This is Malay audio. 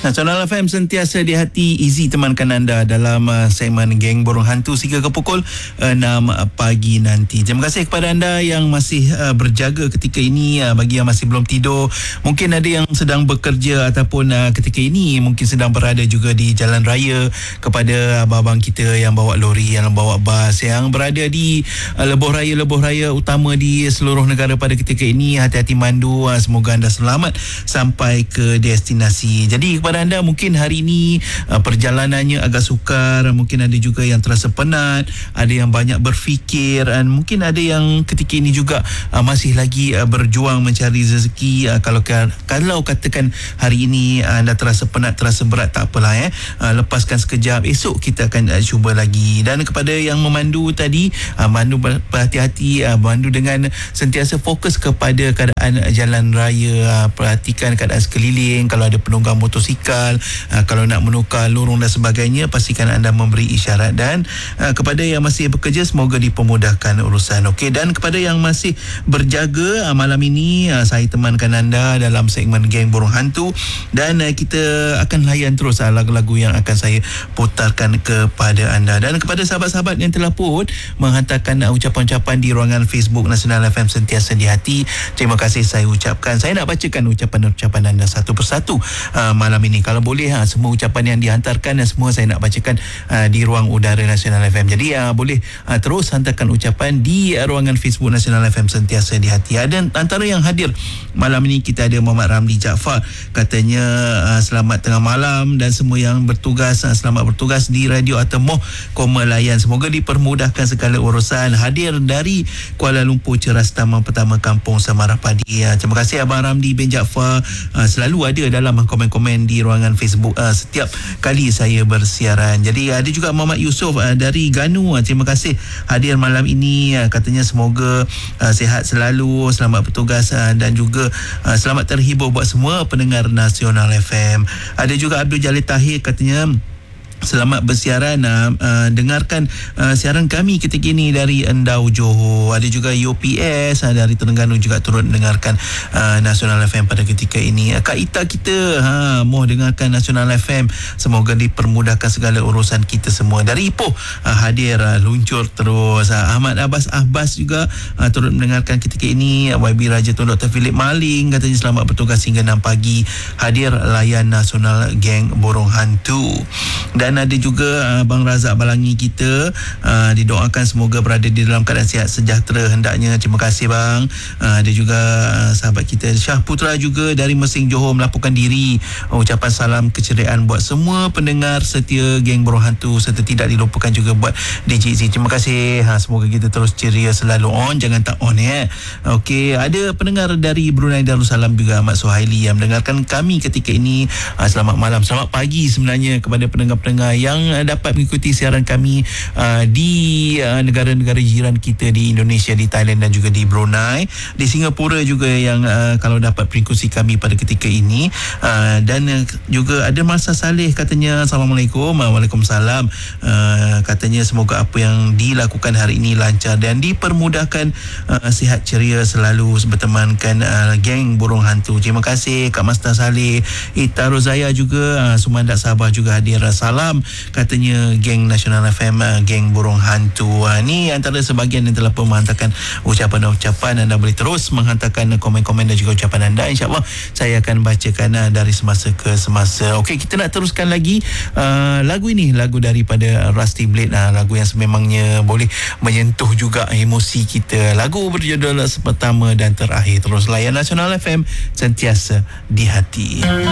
Nasional FM sentiasa di hati. Izzy temankan anda dalam segmen Geng Borong Hantu sehingga ke pukul 6 pagi nanti. Terima kasih kepada anda yang masih berjaga ketika ini. Bagi yang masih belum tidur, mungkin ada yang sedang bekerja ataupun ketika ini mungkin sedang berada juga di jalan raya. Kepada abang-abang kita yang bawa lori, yang bawa bas, yang berada di lebuh raya utama di seluruh negara pada ketika ini, hati-hati mandu. Semoga anda selamat sampai ke destinasi. Jadi kepada anda mungkin hari ini perjalanannya agak sukar, mungkin ada juga yang terasa penat, ada yang banyak berfikir, dan mungkin ada yang ketika ini juga masih lagi berjuang mencari rezeki. Kalau katakan hari ini anda terasa penat, terasa berat, tak apalah, lepaskan sekejap, esok kita akan cuba lagi. Dan kepada yang memandu tadi, mandu berhati-hati, mandu dengan sentiasa fokus kepada keadaan jalan raya, perhatikan keadaan sekeliling. Kalau ada penunggang motosikal, kalau nak menukar lorong dan sebagainya, pastikan anda memberi isyarat. Dan kepada yang masih bekerja, semoga dipermudahkan urusan. Okey, dan kepada yang masih berjaga, malam ini saya temankan anda dalam segmen Geng Borong Hantu, dan kita akan layan terus lagu-lagu yang akan saya putarkan kepada anda. Dan kepada sahabat-sahabat yang telah pun menghantarkan ucapan-ucapan di ruangan Facebook Nasional FM Sentiasa di Hati, terima kasih saya ucapkan. Saya nak bacakan ucapan-ucapan anda satu persatu malam ini. Kalau boleh, semua ucapan yang dihantarkan dan semua saya nak bacakan di ruang udara Nasional FM. Jadi boleh terus hantarkan ucapan di ruangan Facebook Nasional FM Sentiasa di Hati. Ada antara yang hadir malam ini, kita ada Muhammad Ramli Jaafar, katanya selamat tengah malam, dan semua yang bertugas selamat bertugas di Radio Atemoh Koma Layan. Semoga dipermudahkan segala urusan. Hadir dari Kuala Lumpur, Ceras Taman Pertama Kampung Samarah Padi. Terima kasih Abang Ramli bin Jaafar, selalu ada dalam komen-komen di ruangan Facebook setiap kali saya bersiaran. Jadi ada juga Muhammad Yusof dari Ganu, terima kasih hadir malam ini, katanya semoga sihat selalu, selamat bertugas, dan juga selamat terhibur buat semua pendengar Nasional FM. Ada juga Abdul Jalil Tahir, katanya selamat bersiaran, dengarkan siaran kami ketika ini dari Endau, Johor. Ada juga UPS dari Terengganu juga turut mendengarkan Nasional FM pada ketika ini. Kak Ita kita mau dengarkan Nasional FM, semoga dipermudahkan segala urusan kita semua. Dari Ipoh hadir, luncur terus. Ahmad Abbas juga turut mendengarkan ketika ini. YB Raja Tun Dr. Philip Maling, katanya selamat bertugas hingga 6 pagi, hadir layan Nasional Geng Borong Hantu. Dan ada juga Bang Razak Balangi kita, didoakan semoga berada di dalam keadaan sihat sejahtera hendaknya. Terima kasih bang. Ada juga sahabat kita Syah Putra juga dari Mesing, Johor, melaporkan diri. Ucapan salam keceriaan buat semua pendengar setia Geng Borong Hantu, serta tidak dilupakan juga buat DJ Z. Terima kasih. Semoga kita terus ceria, selalu on, jangan tak on Okey, ada pendengar dari Brunei Darussalam juga, Ahmad Suhaili, yang mendengarkan kami ketika ini. Selamat malam, selamat pagi sebenarnya kepada pendengar-pendengar yang dapat mengikuti siaran kami di negara-negara jiran kita di Indonesia, di Thailand dan juga di Brunei, di Singapura juga yang kalau dapat mengikuti kami pada ketika ini. Dan juga ada Masa Saleh, katanya Assalamualaikum. Waalaikumsalam. Katanya semoga apa yang dilakukan hari ini lancar dan dipermudahkan, sihat ceria selalu bertemankan Geng Borong Hantu. Terima kasih Kak Masta Saleh. Ita Rozaya juga, Sumandak Sabah juga hadir. Salam, katanya Geng Nasional FM, Geng Borong Hantu. Ni antara sebahagian yang telah pun menghantarkan ucapan-ucapan. Anda boleh terus menghantarkan komen-komen dan juga ucapan anda. InsyaAllah saya akan bacakan dari semasa ke semasa. Okey, kita nak teruskan lagi lagu ini, lagu daripada Rusty Blade, lagu yang sememangnya boleh menyentuh juga emosi kita. Lagu berjudul Pertama dan Terakhir. Terus layan Nasional FM Sentiasa di Hati.